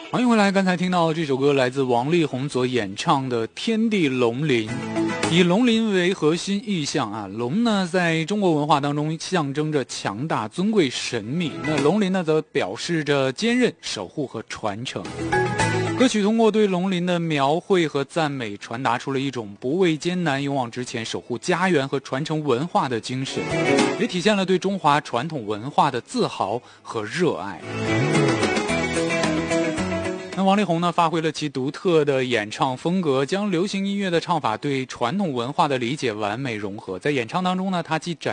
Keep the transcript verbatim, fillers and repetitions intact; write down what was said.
欢迎回来，刚才听到这首歌来自王力宏所演唱的《天地龙鳞》，以龙鳞为核心意象啊，龙呢在中国文化当中象征着强大、尊贵、神秘，那龙鳞呢则表示着坚韧、守护和传承。歌曲通过对龙鳞的描绘和赞美，传达出了一种不畏艰难、勇往直前、守护家园和传承文化的精神，也体现了对中华传统文化的自豪和热爱。那王力宏呢，发挥了其独特的演唱风格，将流行音乐的唱法对传统文化的理解完美融合。在演唱当中呢，他既展